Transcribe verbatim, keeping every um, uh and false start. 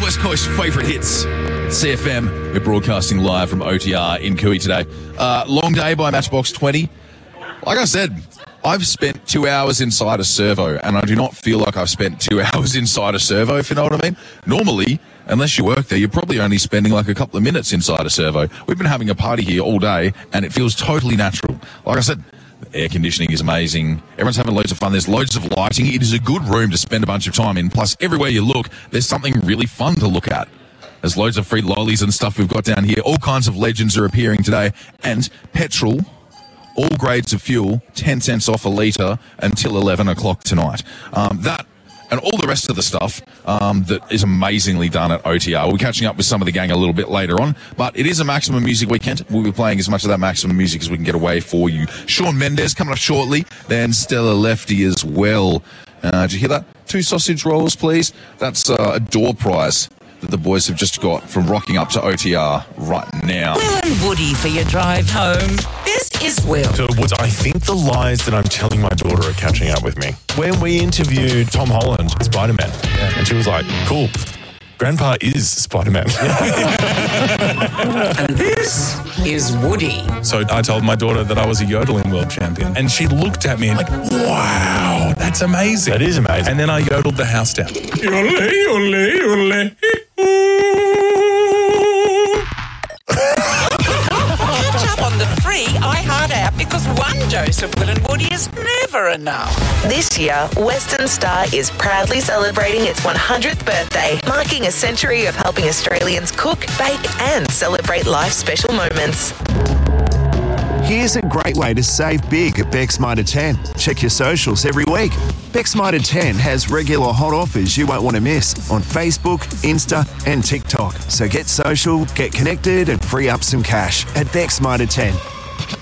West Coast favourite hits. C F M, we're broadcasting live from O T R in Cooey today. Uh, long day by Matchbox twenty. Like I said, I've spent two hours inside a servo, and I do not feel like I've spent two hours inside a servo, if you know what I mean. Normally, unless you work there, you're probably only spending like a couple of minutes inside a servo. We've been having a party here all day, and it feels totally natural. Like I said, the air conditioning is amazing. Everyone's having loads of fun. There's loads of lighting. It is a good room to spend a bunch of time in. Plus, everywhere you look, there's something really fun to look at. There's loads of free lollies and stuff we've got down here. All kinds of legends are appearing today. And petrol, all grades of fuel, ten cents off a litre until eleven o'clock tonight. Um, that and all the rest of the stuff um, that is amazingly done at O T R. We'll be catching up with some of the gang a little bit later on, but it is a Maximum Music weekend. We'll be playing as much of that Maximum Music as we can get away for you. Shawn Mendes coming up shortly, then Stella Lefty as well. Uh, did you hear that? Two sausage rolls, please. That's uh, a door prize that the boys have just got from rocking up to O T R right now. Will and Woody for your drive home. This is Will. So, Woods, I think the lies that I'm telling my daughter are catching up with me. When we interviewed Tom Holland, Spider-Man, yeah. and she was like, cool, Grandpa is Spider-Man. And this is Woody. So I told my daughter that I was a yodeling world champion, and she looked at me and like, wow, that's amazing. That is amazing. And then I yodeled the house down. Yodel, yodel, yodel. Catch up on the free iHeart app because one dose of Will and Woody is never enough. This year, Western Star is proudly celebrating its one hundredth birthday, marking a century of helping Australians cook, bake and celebrate life's special moments. Here's a great way to save big at Beck's Mitre ten. Check your socials every week. Beck's Mitre ten has regular hot offers you won't want to miss on Facebook, Insta and TikTok. So get social, get connected and free up some cash at Beck's Mitre ten.